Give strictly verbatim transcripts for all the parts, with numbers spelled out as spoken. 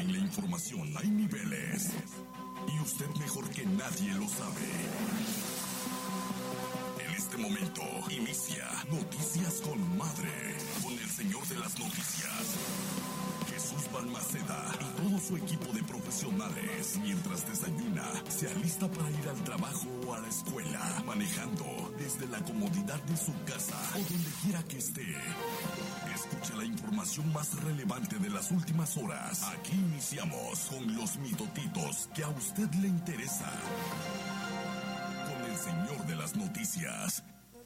En la información hay niveles. Y usted mejor que nadie lo sabe. En este momento inicia Noticias con Madre. Con el señor de las noticias, Jesús Balmaceda, y todo su equipo de profesionales. Mientras desayuna, se alista para ir al trabajo o a la escuela. Manejando desde la comodidad de su casa o donde quiera que esté. Escuche la información más relevante de las últimas horas. Aquí iniciamos con los mitotitos que a usted le interesa. Con el señor de las noticias.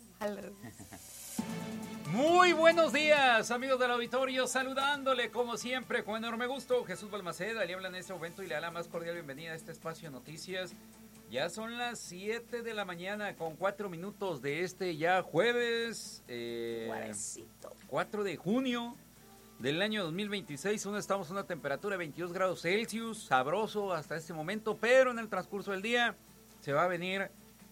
Muy buenos días, amigos del auditorio, saludándole como siempre con enorme gusto. Jesús Balmaceda le habla en este momento y le da la más cordial bienvenida a este espacio de noticias. Ya son las siete de la mañana con cuatro minutos de este ya jueves eh, cuatro de junio del año dos mil veintiséis. Aún estamos a una temperatura de veintidós grados Celsius, sabroso hasta este momento, pero en el transcurso del día se va a venir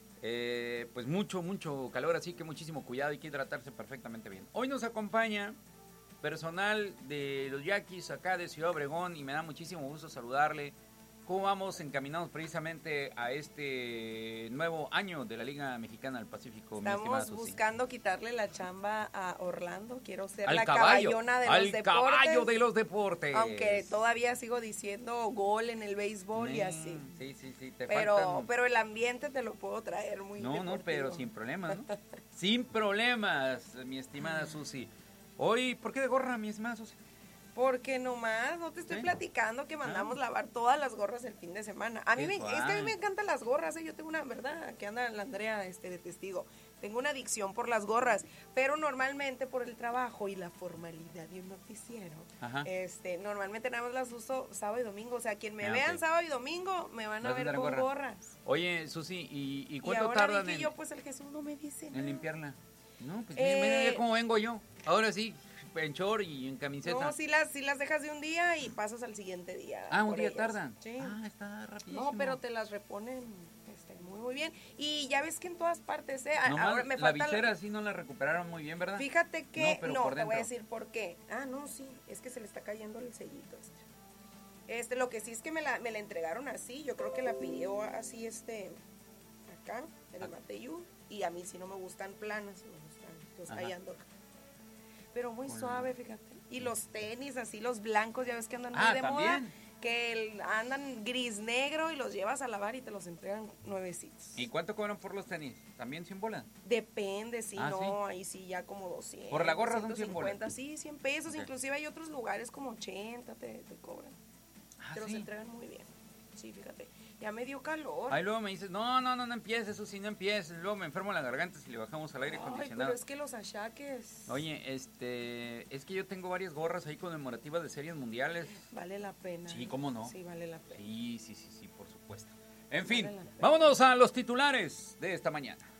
eh, pues mucho, mucho calor, así que muchísimo cuidado y que hidratarse perfectamente bien. Hoy nos acompaña personal de los Yaquis acá de Ciudad Obregón y me da muchísimo gusto saludarle. ¿Cómo vamos encaminados precisamente a este nuevo año de la Liga Mexicana del Pacífico? Estamos buscando quitarle la chamba a Orlando. Quiero ser al la caballo, caballona de al los deportes. caballo de los deportes. Aunque todavía sigo diciendo gol en el béisbol mm, y así. Sí, sí, sí. Te pero, faltan... pero el ambiente te lo puedo traer muy No, deportivo. no, pero sin problemas, ¿no? Sin problemas, mi estimada Susi. Hoy, ¿por qué de gorra, mi estimada Susi? Porque nomás, no te estoy ¿Sí? platicando que mandamos ah. lavar todas las gorras el fin de semana. A mí me, es que a mí me encantan las gorras, ¿eh? Yo tengo una, ¿verdad? Que anda la Andrea este, de testigo. Tengo una adicción por las gorras, pero normalmente por el trabajo y la formalidad de un noticiero, Ajá. este, normalmente nada más las uso sábado y domingo. O sea, quien me ah, vean okay. sábado y domingo me van a ver con gorra. gorras. Oye, Susi, ¿y, y cuánto y ahora tardan en... en... yo, pues el Jesús no me dice nada. En limpiarla. No, pues eh, mira, mira cómo vengo yo. Ahora sí. En short y en camiseta. No, si las, si las dejas de un día y pasas al siguiente día. Ah, un día ellas. tardan. Sí. Ah, está rapidísimo. No, pero te las reponen este, muy, muy bien. Y ya ves que en todas partes, ¿eh? No Ahora me la falta visera la... sí no la recuperaron muy bien, ¿verdad? Fíjate que, no, no te voy a decir por qué. Ah, no, sí, es que se le está cayendo el sellito este. Este, lo que sí es que me la, me la entregaron así, yo creo que la pidió así, este, acá, en el Mateyú, y a mí sí no me gustan planas, me gustan, entonces ahí ando acá. Pero muy Hola. suave, fíjate. Y los tenis, así los blancos, ya ves que andan muy ah, de ¿también? moda, que el, andan gris negro y los llevas a lavar y te los entregan nuevecitos. ¿Y cuánto cobran por los tenis? ¿También cien bolas? Depende, sí, ah, no, ¿sí? ahí sí ya como doscientos. ¿Por la gorra son cien bolas? Sí, cien pesos, okay. Inclusive hay otros lugares como ochenta te, te cobran. Ah, te los ¿sí? entregan muy bien. Sí, fíjate. Ya me dio calor. Ahí luego me dices, no, no, no, no empieces, eso sí, no empieces. Luego me enfermo la garganta si le bajamos al aire Ay, acondicionado. Pero es que los achaques. Oye, este, es que yo tengo varias gorras ahí conmemorativas de series mundiales. Vale la pena. Sí, ¿cómo no? Sí, vale la pena. Sí, sí, sí, sí, por supuesto. En fin, vale vámonos a los titulares de esta mañana.